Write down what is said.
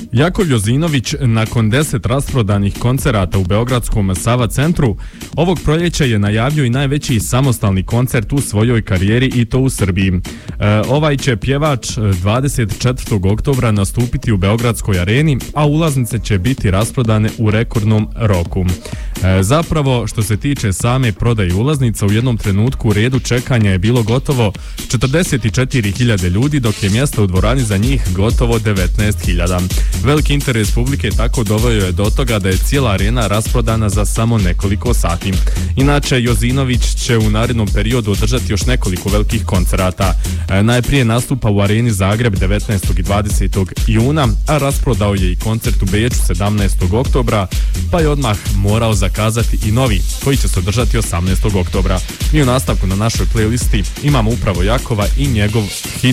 Jakov Jozinović nakon 10 rasprodanih koncerata u beogradskom Sava centru ovog proljeća je najavio i najveći samostalni koncert u svojoj karijeri i to u Srbiji. Ovaj će pjevač 24. oktobra nastupiti u Beogradskoj areni, a ulaznice će biti rasprodane u rekordnom roku. Zapravo, što se tiče same prodaje ulaznica, u jednom trenutku u redu čekanja je bilo gotovo 44.000 ljudi, dok je mjesta u dvorani za njih gotovo 19.000. Veliki interes publike tako doveo je do toga da je cijela arena rasprodana za samo nekoliko sati. Inače, Jozinović će u narednom periodu održati još nekoliko velikih koncerata. Najprije nastupa u areni Zagreb 19. i 20. juna, a rasprodao je i koncert u Beču 17. oktobra, pa je odmah morao zakazati i novi, koji će se održati 18. oktobra. Mi u nastavku na našoj playlisti imamo upravo Jakova i njegov hit